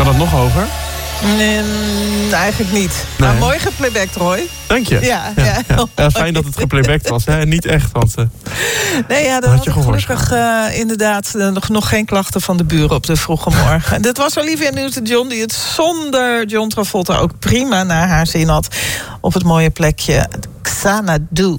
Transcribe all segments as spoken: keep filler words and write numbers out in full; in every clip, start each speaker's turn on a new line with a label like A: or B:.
A: Kan het nog hoger?
B: Nee, eigenlijk niet. Nee. Maar mooi geplaybacked, Roy.
A: Dank je.
B: Ja, ja.
A: ja. ja fijn dat het geplaybacked was. Hè? Niet echt, want uh,
B: nee, ja, dan had je gelukkig uh, inderdaad uh, nog, nog geen klachten van de buren op de vroege morgen. Dit was Olivia Newton-John, die het zonder John Travolta ook prima naar haar zin had. Op het mooie plekje Xanadu.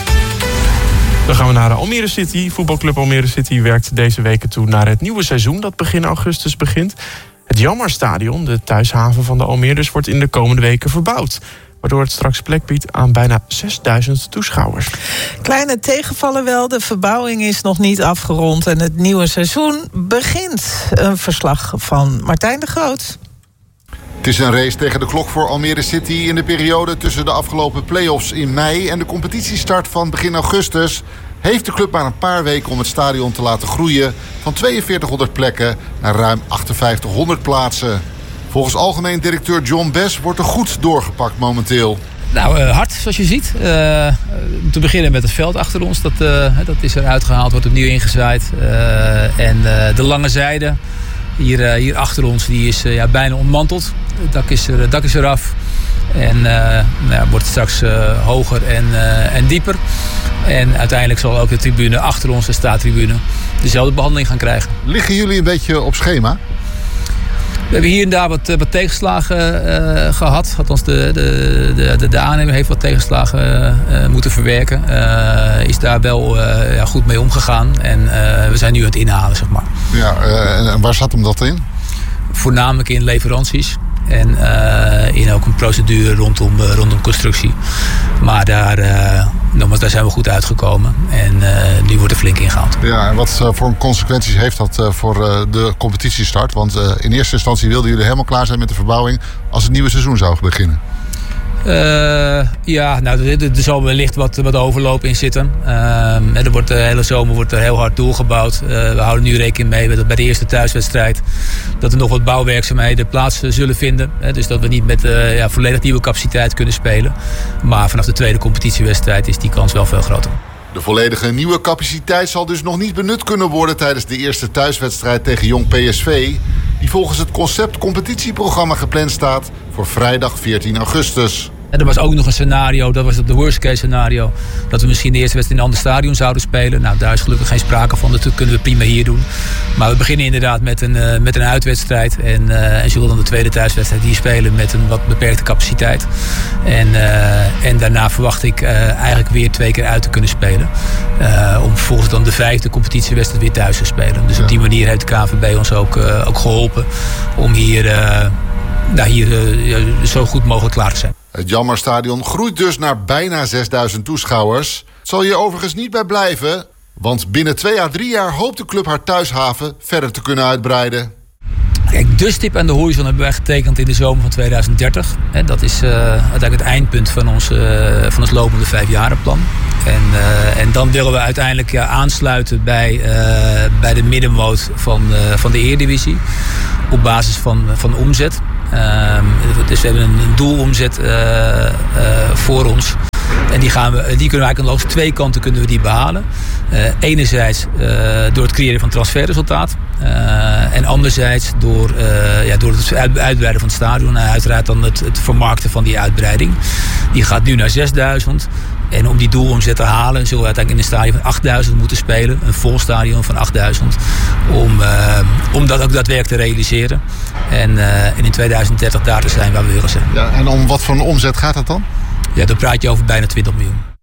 A: Dan gaan we naar Almere City. Voetbalclub Almere City werkt deze weken toe naar het nieuwe seizoen dat begin augustus begint. Het Jammerstadion, de thuishaven van de Almeerders, wordt in de komende weken verbouwd, waardoor het straks plek biedt aan bijna zesduizend toeschouwers.
B: Kleine tegenvallen wel, de verbouwing is nog niet afgerond en het nieuwe seizoen begint. Een verslag van Martijn de Groot.
C: Het is een race tegen de klok voor Almere City in de periode tussen de afgelopen play-offs in mei en de competitiestart van begin augustus. Heeft de club maar een paar weken om het stadion te laten groeien van tweeënveertighonderd plekken naar ruim achtenvijftighonderd plaatsen. Volgens algemeen directeur John Bes wordt er goed doorgepakt momenteel.
D: Nou, uh, hard zoals je ziet. Uh, te beginnen met het veld achter ons. Dat, uh, dat is eruit gehaald, wordt opnieuw ingezaaid. Uh, en uh, de lange zijde, hier, uh, hier achter ons, die is uh, ja, bijna ontmanteld. Het dak is, er, het dak is eraf. En uh, nou, wordt het straks uh, hoger en, uh, en dieper. En uiteindelijk zal ook de tribune achter ons, de staattribune, dezelfde behandeling gaan krijgen.
C: Liggen jullie een beetje op schema?
D: We hebben hier en daar wat, wat tegenslagen uh, gehad. Althans, de, de, de, de, de aannemer heeft wat tegenslagen uh, moeten verwerken. Uh, is daar wel uh, ja, goed mee omgegaan. En uh, we zijn nu aan het inhalen, zeg maar.
C: Ja, uh, en waar zat hem dat in?
D: Voornamelijk in leveranties. En uh, in ook een procedure rondom, uh, rondom constructie. Maar daar, uh, nogmaals, daar zijn we goed uitgekomen. En uh, nu wordt er flink ingehaald.
C: Ja, en wat uh, voor consequenties heeft dat uh, voor uh, de competitiestart? Want uh, in eerste instantie wilden jullie helemaal klaar zijn met de verbouwing als het nieuwe seizoen zou beginnen.
D: Uh, ja, nou, er, er zal wellicht wat, wat overloop in zitten. Uh, er wordt, de hele zomer wordt er heel hard doorgebouwd. Uh, we houden nu rekening mee dat bij de eerste thuiswedstrijd dat er nog wat bouwwerkzaamheden plaats zullen vinden. Uh, dus dat we niet met uh, ja, volledig nieuwe capaciteit kunnen spelen. Maar vanaf de tweede competitiewedstrijd is die kans wel veel groter.
C: De volledige nieuwe capaciteit zal dus nog niet benut kunnen worden tijdens de eerste thuiswedstrijd tegen Jong P S V, die volgens het concept competitieprogramma gepland staat voor vrijdag veertien augustus.
D: En er was ook nog een scenario, dat was het worst case scenario, dat we misschien de eerste wedstrijd in een ander stadion zouden spelen. Nou, daar is gelukkig geen sprake van, dat kunnen we prima hier doen. Maar we beginnen inderdaad met een, uh, met een uitwedstrijd en, uh, en zullen dan de tweede thuiswedstrijd hier spelen met een wat beperkte capaciteit. En, uh, en daarna verwacht ik uh, eigenlijk weer twee keer uit te kunnen spelen. Uh, om vervolgens dan de vijfde competitiewedstrijd weer thuis te spelen. Dus op die manier heeft de K N V B ons ook, uh, ook geholpen om hier, uh, nou, hier uh, zo goed mogelijk klaar te zijn.
C: Het Jammerstadion groeit dus naar bijna zesduizend toeschouwers. Het zal je overigens niet bij blijven, want binnen twee à drie jaar hoopt de club haar thuishaven verder te kunnen uitbreiden.
D: Kijk, de stip aan de horizon hebben wij getekend in de zomer van tweeduizend dertig. Dat is uh, uiteindelijk het eindpunt van ons, uh, van ons lopende vijfjarenplan. En, uh, en dan willen we uiteindelijk ja, aansluiten bij, uh, bij de middenmoot van, uh, van de Eredivisie. Op basis van, van omzet. Uh, dus we hebben een doelomzet uh, uh, voor ons. En die, gaan we, die kunnen we eigenlijk langs twee kanten kunnen we die behalen. Uh, enerzijds uh, door het creëren van transferresultaat. Uh, en anderzijds door, uh, ja, door het uitbreiden van het stadion. En uiteraard dan het, het vermarkten van die uitbreiding. Die gaat nu naar zesduizend. En om die doelomzet te halen zullen we uiteindelijk in een stadion van achtduizend moeten spelen. Een vol stadion van achtduizend. Om, uh, om dat ook daadwerkelijk te realiseren. En, uh, en in tweeduizend dertig daar te zijn waar we willen zijn.
C: Ja, en om wat voor een omzet gaat dat dan?
D: Ja, dan praat je over bijna twintig miljoen.